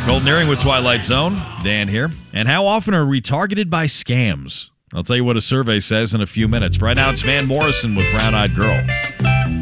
Golden Earring with Twilight Zone. Dan here. And how often are we targeted by scams? I'll tell you what a survey says in a few minutes. Right now, it's Van Morrison with Brown Eyed Girl.